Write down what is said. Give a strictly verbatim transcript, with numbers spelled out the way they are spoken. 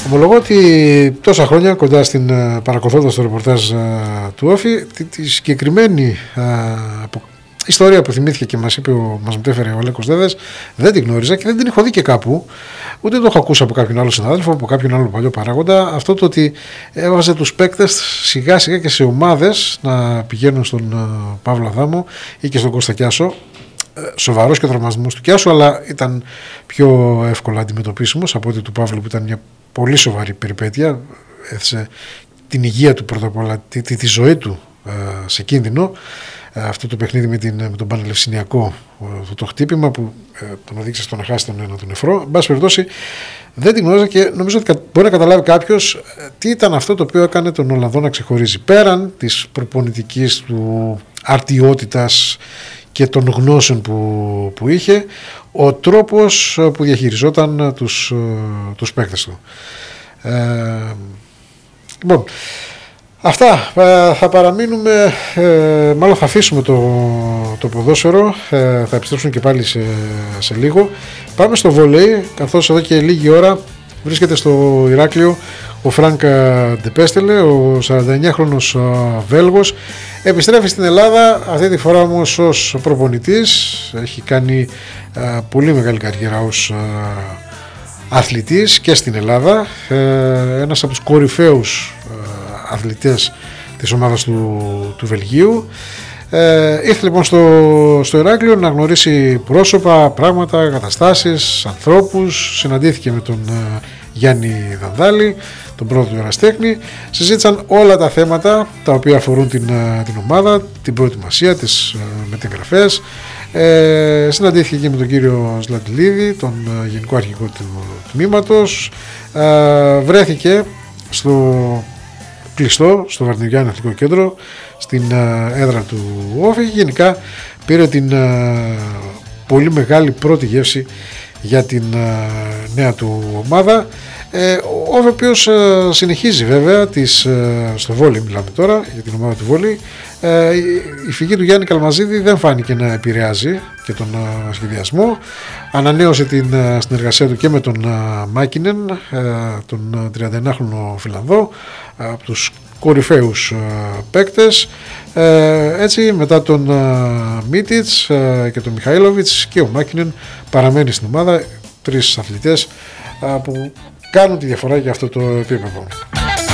Ομολογώ ότι τόσα χρόνια κοντά στην παρακολουθώντας το ρεπορτάζ του Όφη, τη, τη συγκεκριμένη α, από, ιστορία που θυμήθηκε και μας είπε, ο, μας μετέφερε ο Λέκος Δέδες, δεν την γνώριζα και δεν την έχω δει και κάπου, ούτε το έχω ακούσει από κάποιον άλλο συνάδελφο, από κάποιον άλλο παλιό παράγοντα. Αυτό το ότι έβαζε τους παίκτες σιγά σιγά και σε ομάδες να πηγαίνουν στον uh, Παύλο Αδάμο ή και στον Κώστα Κιάσο. Σοβαρός και θραυμασμός του Κιάσου, αλλά ήταν πιο εύκολα αντιμετωπίσιμος από ότι του Παύλου, που ήταν μια πολύ σοβαρή περιπέτεια. Έθεσε την υγεία του πρώτα απ' όλα, τη, τη, τη ζωή του ε, σε κίνδυνο. Ε, αυτό το παιχνίδι με, την, με τον Πανελευσηνιακό, το, το χτύπημα που ε, τον οδήγησε στο να χάσει τον ένα τον νεφρό. Εν πάση περιπτώσει, δεν την γνώριζα και νομίζω ότι μπορεί να καταλάβει κάποιος ε, τι ήταν αυτό το οποίο έκανε τον Ολλανδό να ξεχωρίζει. Πέραν της προπονητικής του αρτιότητας και των γνώσεων που, που είχε, ο τρόπος που διαχειριζόταν τους, τους παίκτες του. Ε, λοιπόν, αυτά ε, θα παραμείνουμε, ε, μάλλον θα αφήσουμε το, το ποδόσφαιρο, ε, θα επιστρέψουμε και πάλι σε, σε λίγο. Πάμε στο βολέι, καθώς εδώ και λίγη ώρα βρίσκεται στο Ηράκλειο ο Φρανκ Ντεπέστελε, ο σαρανταεννιάχρονος Βέλγος. Επιστρέφει στην Ελλάδα, αυτή τη φορά όμως ως προπονητής. Έχει κάνει α, πολύ μεγάλη καριέρα ως α, αθλητής και στην Ελλάδα. Ε, ένας από τους κορυφαίους α, αθλητές της ομάδας του, του Βελγίου. Ε, ήρθε λοιπόν στο, στο Ηράκλειο να γνωρίσει πρόσωπα, πράγματα, καταστάσεις, ανθρώπους. Συναντήθηκε με τον α, Γιάννη Δανδάλη, τον πρώτο του ερασιτέχνη. Συζήτησαν όλα τα θέματα τα οποία αφορούν την, την ομάδα, την προετοιμασία, τις μεταγραφές. Ε, συναντήθηκε και με τον κύριο Σλαντιλίδη, τον γενικό αρχηγό του τμήματος. Ε, βρέθηκε στο κλειστό, στο Βαρδινογιάννη Αθλητικό Κέντρο, στην έδρα του Όφη. Γενικά πήρε την πολύ μεγάλη πρώτη γεύση για την νέα του ομάδα. Ε, ο Όφη, ο οποίος ε, συνεχίζει βέβαια τις, ε, στο βόλεϊ, μιλάμε τώρα για την ομάδα του βόλεϊ. Ε, η φυγή του Γιάννη Καλμαζίδη δεν φάνηκε να επηρεάζει και τον ε, σχεδιασμό. Ανανέωσε την ε, συνεργασία του και με τον ε, Μάκινεν, ε, τον τριανταεννιάχρονο Φιλανδό, ε, από τους κορυφαίους ε, παίκτες. Ε, έτσι, μετά τον ε, Μίτιτς ε, και τον Μιχαήλοβιτς, και ο Μάκινεν παραμένει στην ομάδα. Τρεις αθλητές ε, που κάνουν τη διαφορά για αυτό το επίπεδο.